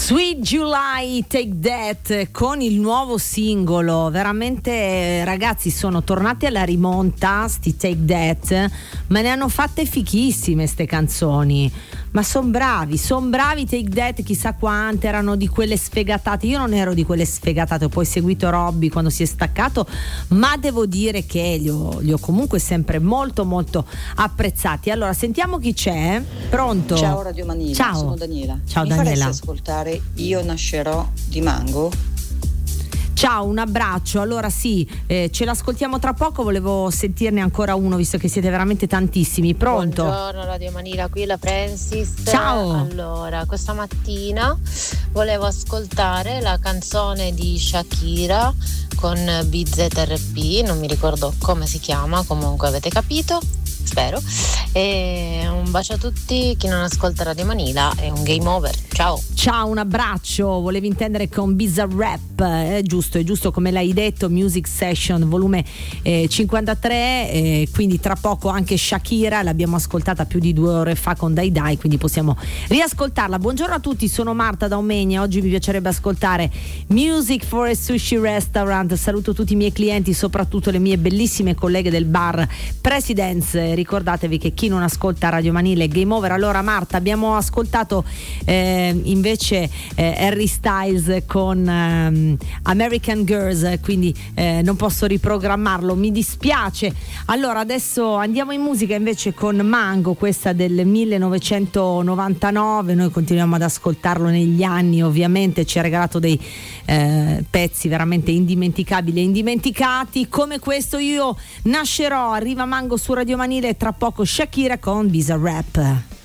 Sweet July, Take That, con il nuovo singolo. Veramente, ragazzi, sono tornati alla rimonta sti Take That, ma ne hanno fatte fichissime ste canzoni. Ma son bravi Take That, chissà quante erano di quelle sfegatate. Io non ero di quelle sfegatate, ho poi seguito Robby quando si è staccato, ma devo dire che li ho comunque sempre molto molto apprezzati. Allora sentiamo chi c'è. Pronto? Ciao Radio Manila. Ciao. Sono Daniela. Ciao Mi Daniela. faresti ascoltare Io nascerò di Mango? Ciao, un abbraccio. Allora sì, ce l'ascoltiamo tra poco, volevo sentirne ancora uno visto che siete veramente tantissimi. Pronto? Buongiorno Radio Manila, qui la Francis. Ciao. Allora, questa mattina volevo ascoltare la canzone di Shakira con BZRP, non mi ricordo come si chiama, comunque avete capito, spero. E un bacio a tutti, chi non ascolta Radio Manila è un game over. Ciao. Ciao, un abbraccio. Volevi intendere con Bizarrap, è giusto come l'hai detto, Music Session volume 53, quindi tra poco anche Shakira, l'abbiamo ascoltata più di 2 ore fa con Dai Dai, quindi possiamo riascoltarla. Buongiorno a tutti, sono Marta da Omegna, oggi mi piacerebbe ascoltare Music for a Sushi Restaurant. Saluto tutti i miei clienti, soprattutto le mie bellissime colleghe del bar Presidence. Ricordatevi che chi non ascolta Radio Manila è game over. Allora Marta, abbiamo ascoltato invece Harry Styles con American Girls, quindi non posso riprogrammarlo, mi dispiace. Allora adesso andiamo in musica invece con Mango, questa del 1999. Noi continuiamo ad ascoltarlo negli anni, ovviamente ci ha regalato dei pezzi veramente indimenticabili e indimenticati come questo Io nascerò. Arriva Mango su Radio Manila e tra poco Shakira con Bizarrap.